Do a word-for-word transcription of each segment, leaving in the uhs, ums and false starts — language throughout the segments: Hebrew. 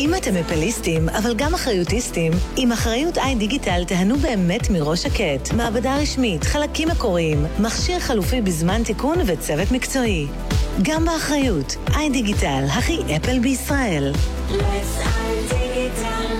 אם אתם אפליסטים, אבל גם אחריוטיסטים, עם אחריות איי דיגיטל תהנו באמת מראש שקט, מעבדה רשמית, חלקים מקוריים, מכשיר חלופי בזמן תיקון וצוות מקצועי. גם באחריות, איי דיגיטל, הכי אפל בישראל. Let's איי דיגיטל.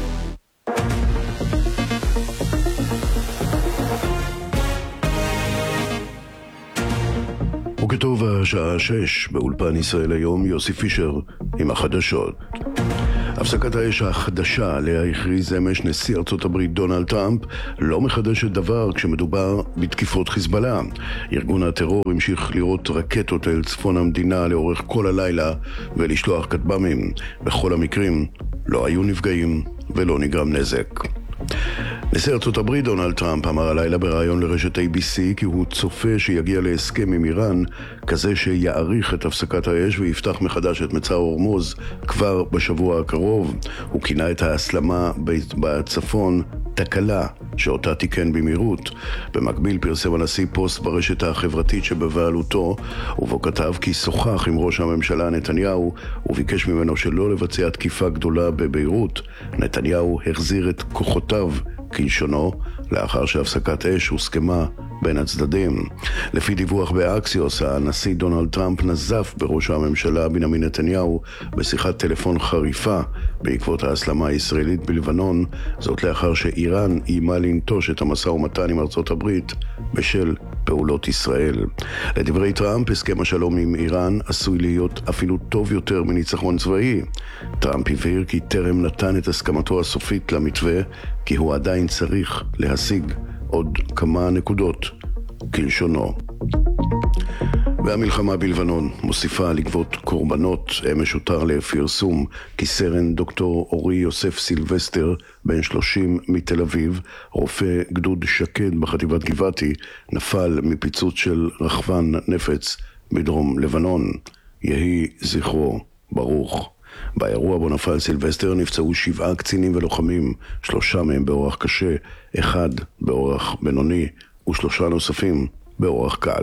וכתוב השעה שש באולפן ישראל היום, יוסי פישר עם החדשות. הפסקת האש החדשה עליה הכריז אמש נשיא ארצות הברית דונלד טראמפ לא מחדשת דבר כשמדובר בתקיפות חיזבאללה. ארגון הטרור המשיך לירות רקטות אל צפון המדינה לאורך כל הלילה ולשלוח כטב"מים. בכל המקרים לא היו נפגעים ולא נגרם נזק. נשיא ארצות הברית דונלד טראמפ אמר הלילה בראיון לרשת איי בי סי כי הוא צופה שיגיע להסכם עם איראן כזה שיעריך את הפסקת האש ויפתח מחדש את מצר הורמוז כבר בשבוע הקרוב. הוא כינה את ההסלמה בצפון תקלה שאותה תיקן במהירות. במקביל פרסם הנשיא פוסט ברשת החברתית שבבעלותו ובו כתב כי שוחח עם ראש הממשלה נתניהו וביקש ממנו שלא לבצע תקיפה גדולה בביירות. נתניהו החזיר את כוחותיו כלשונו לאחר שהפסקת אש הוסכמה בין הצדדים. לפי דיווח באקסיוס, הנשיא דונלד טראמפ נזף בראש הממשלה בנימין נתניהו בשיחת טלפון חריפה בעקבות ההסלמה הישראלית בלבנון, זאת לאחר שאיראן איימה לנטוש את המשא ומתן עם ארצות הברית בשל פעולות ישראל. לדברי טראמפ, הסכם השלום עם איראן עשוי להיות אפילו טוב יותר מניצחון צבאי. טראמפ הבהיר כי טרם נתן את הסכמתו הסופית למתווה, כי הוא עדיין צריך להשיג עוד כמה נקודות כלשונו. והמלחמה בלבנון מוסיפה לגבות קורבנות. אמש הותר לפרסום כי סרן דוקטור אורי יוסף סילבסטר, בן שלושים מתל אביב, רופא גדוד שקד בחטיבת גבעתי, נפל מפיצוץ של רכבן נפץ בדרום לבנון. יהי זכרו ברוך. באירוע בו נפל סילבסטר נפצעו שבעה קצינים ולוחמים, שלושה מהם באורח קשה, אחד באורח בינוני ושלושה נוספים באורח קל.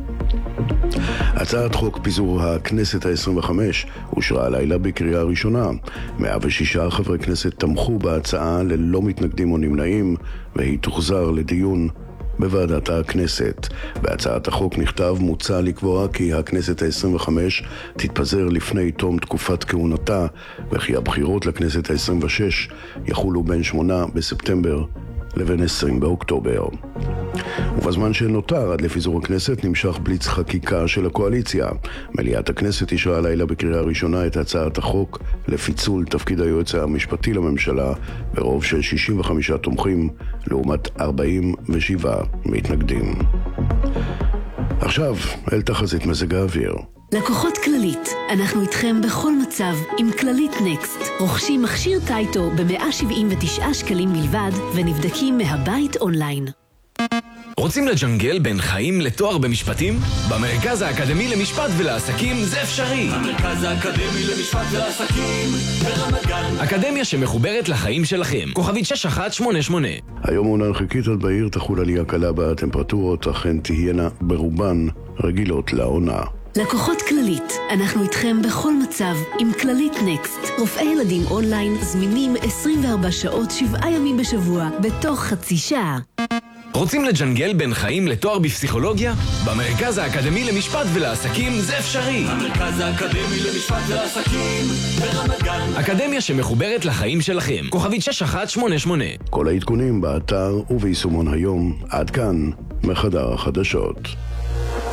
הצעת חוק פיזור הכנסת ה-עשרים וחמש אושרה הלילה בקריאה ראשונה. מאה ושישה חברי כנסת תמכו בהצעה ללא מתנגדים או נמנעים, והיא תוחזר לדיון בוועדת הכנסת. בהצעת החוק נכתב מוצע לקבוע כי הכנסת ה-עשרים וחמש תתפזר לפני תום תקופת כהונתה, וכי הבחירות לכנסת ה-עשרים ושש יחולו בין שמונה בספטמבר לבין עשרים באוקטובר. ובזמן שנותר עד לפיזור הכנסת נמשך בליץ חקיקה של הקואליציה. מליאת הכנסת אישרה הלילה בקריאה ראשונה את הצעת החוק לפיצול תפקיד היועץ המשפטי לממשלה ברוב של שישים וחמישה תומכים לעומת ארבעים ושבעה מתנגדים. עכשיו אל תחזית מזג האוויר. לקוחות כללית, אנחנו איתכם בכל מצב עם כללית נקסט. רוכשים מכשיר טייטו ב-מאה שבעים ותשעה שקלים בלבד ונבדקים מהבית אונליין. רוצים לג'נגל בין חיים לתואר במשפטים? במרכז האקדמי למשפט ולעסקים זה אפשרי. המרכז האקדמי למשפט ולעסקים ברמת גן. אקדמיה שמחוברת לחיים שלכם. כוכבית שש אחת שמונה שמונה. היום עונה חלקית על בעיר, תחול עלייה קלה בטמפרטורות, אכן תהיינה ברובן רגילות לעונה. לקוחות כללית, אנחנו איתכם בכל מצב עם כללית נקסט. רופאי ילדים אונליין זמינים עשרים וארבע שעות שבעה ימים בשבוע בתוך חצי שעה. רוצים לג'נגל בין חיים לתואר בפסיכולוגיה? במרכז האקדמי למשפט ולעסקים זה אפשרי. המרכז האקדמי למשפט ולעסקים ברמת גן. אקדמיה שמחוברת לחיים שלכם. כוכבית שש אחת שמונה שמונה. כל העדכונים באתר וביישומון היום. עד כאן מחדר החדשות.